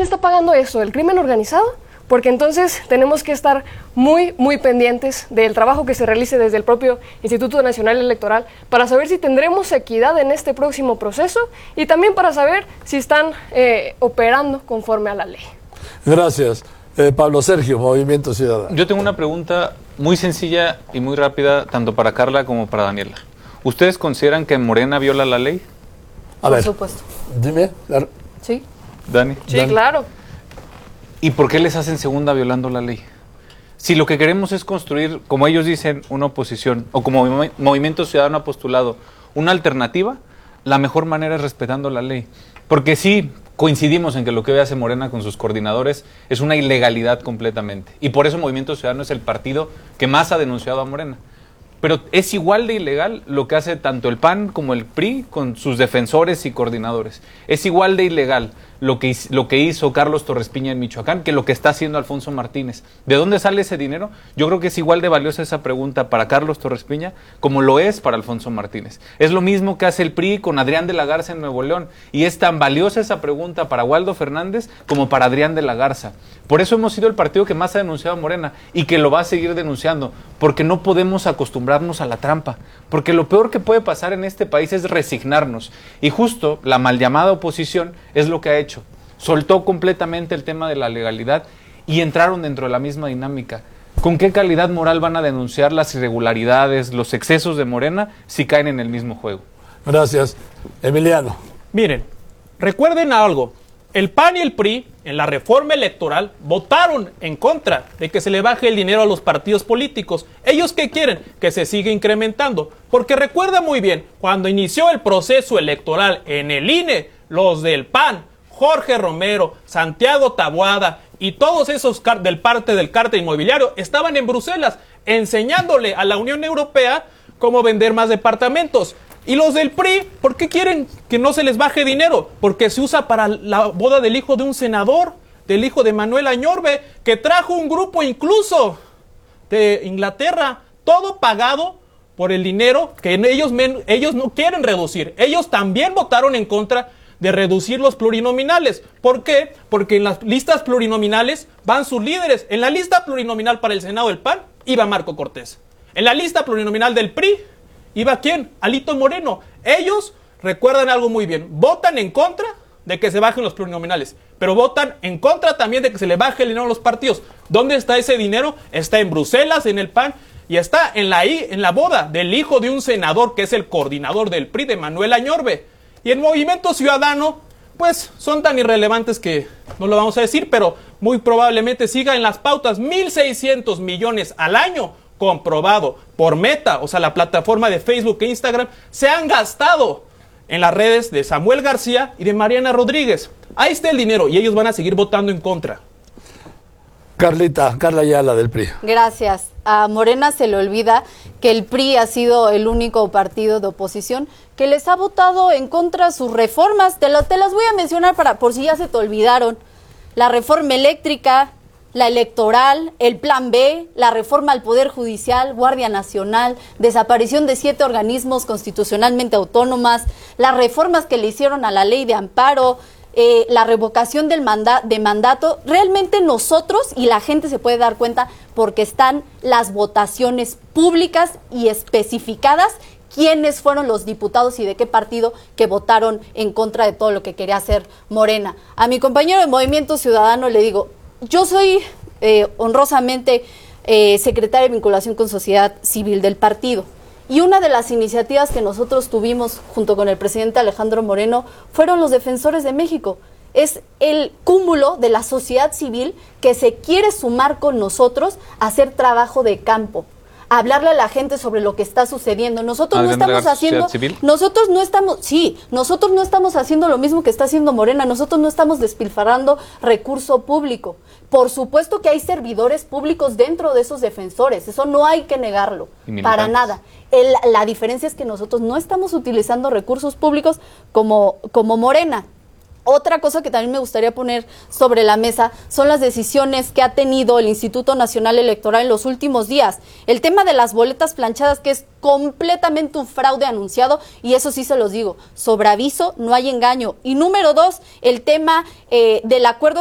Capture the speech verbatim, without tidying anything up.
está pagando esto? ¿El crimen organizado? Porque entonces tenemos que estar muy, muy pendientes del trabajo que se realice desde el propio Instituto Nacional Electoral para saber si tendremos equidad en este próximo proceso y también para saber si están eh, operando conforme a la ley. Gracias. Eh, Pablo Sergio, Movimiento Ciudadano. Yo tengo una pregunta muy sencilla y muy rápida, tanto para Carla como para Daniela. ¿Ustedes consideran que Morena viola la ley? A ver, por supuesto. Dime. Sí. Dani. Sí, Dani. claro. ¿Y por qué les hacen segunda violando la ley? Si lo que queremos es construir, como ellos dicen, una oposición, o como Movi- Movimiento Ciudadano ha postulado, una alternativa, la mejor manera es respetando la ley. Porque sí, coincidimos en que lo que hoy hace Morena con sus coordinadores es una ilegalidad completamente. Y por eso Movimiento Ciudadano es el partido que más ha denunciado a Morena. Pero es igual de ilegal lo que hace tanto el P A N como el P R I con sus defensores y coordinadores. Es igual de ilegal lo que, lo que hizo Carlos Torres Piña en Michoacán que lo que está haciendo Alfonso Martínez. ¿De dónde sale ese dinero? Yo creo que es igual de valiosa esa pregunta para Carlos Torres Piña como lo es para Alfonso Martínez. Es lo mismo que hace el P R I con Adrián de la Garza en Nuevo León. Y es tan valiosa esa pregunta para Waldo Fernández como para Adrián de la Garza. Por eso hemos sido el partido que más ha denunciado a Morena y que lo va a seguir denunciando. Porque no podemos acostumbrarnos a la trampa. Porque lo peor que puede pasar en este país es resignarnos. Y justo la mal llamada oposición es lo que ha hecho. Soltó completamente el tema de la legalidad y entraron dentro de la misma dinámica. ¿Con qué calidad moral van a denunciar las irregularidades, los excesos de Morena si caen en el mismo juego? Gracias. Emiliano. Miren, recuerden algo. El P A N y el P R I, en la reforma electoral, votaron en contra de que se le baje el dinero a los partidos políticos. ¿Ellos qué quieren? Que se siga incrementando. Porque recuerda muy bien, cuando inició el proceso electoral en el I N E, los del P A N, Jorge Romero, Santiago Taboada y todos esos del parte del cártel inmobiliario estaban en Bruselas enseñándole a la Unión Europea cómo vender más departamentos. Y los del P R I, ¿por qué quieren que no se les baje dinero? Porque se usa para la boda del hijo de un senador, del hijo de Manuel Añorbe, que trajo un grupo incluso de Inglaterra, todo pagado por el dinero que ellos, ellos no quieren reducir. Ellos también votaron en contra de reducir los plurinominales. ¿Por qué? Porque en las listas plurinominales van sus líderes. En la lista plurinominal para el Senado del P A N iba Marco Cortés. En la lista plurinominal del P R I ¿iba quién? Alito Moreno. Ellos recuerdan algo muy bien. Votan en contra de que se bajen los plurinominales, pero votan en contra también de que se le baje el dinero a los partidos. ¿Dónde está ese dinero? Está en Bruselas, en el P A N, y está en la, en la boda del hijo de un senador que es el coordinador del P R I, de Manuel Añorbe. Y el Movimiento Ciudadano, pues son tan irrelevantes que no lo vamos a decir, pero muy probablemente siga en las pautas. mil seiscientos millones al año, comprobado por Meta, o sea, la plataforma de Facebook e Instagram, se han gastado en las redes de Samuel García y de Mariana Rodríguez. Ahí está el dinero y ellos van a seguir votando en contra. Carlita, Carla Ayala del P R I. Gracias. A Morena se le olvida que el P R I ha sido el único partido de oposición que les ha votado en contra sus reformas. Te, lo, te las voy a mencionar para por si ya se te olvidaron. La reforma eléctrica, la electoral, el Plan B, la reforma al Poder Judicial, Guardia Nacional, desaparición de siete organismos constitucionalmente autónomas, las reformas que le hicieron a la ley de amparo, eh, la revocación del manda de mandato. Realmente nosotros, y la gente se puede dar cuenta porque están las votaciones públicas y especificadas quiénes fueron los diputados y de qué partido que votaron en contra de todo lo que quería hacer Morena. A mi compañero de Movimiento Ciudadano le digo, yo soy eh, honrosamente eh, secretaria de vinculación con sociedad civil del partido. Y una de las iniciativas que nosotros tuvimos junto con el presidente Alejandro Moreno fueron los Defensores de México. Es el cúmulo de la sociedad civil que se quiere sumar con nosotros a hacer trabajo de campo, a hablarle a la gente sobre lo que está sucediendo. Nosotros no estamos haciendo, nosotros no estamos, sí, nosotros no estamos haciendo lo mismo que está haciendo Morena, nosotros no estamos despilfarrando recurso público. Por supuesto que hay servidores públicos dentro de esos defensores, eso no hay que negarlo, para nada. El, la diferencia es que nosotros no estamos utilizando recursos públicos como, como Morena. Otra cosa que también me gustaría poner sobre la mesa son las decisiones que ha tenido el Instituto Nacional Electoral en los últimos días. El tema de las boletas planchadas, que es completamente un fraude anunciado, y eso sí se los digo, sobre aviso no hay engaño. Y número dos, el tema eh, del acuerdo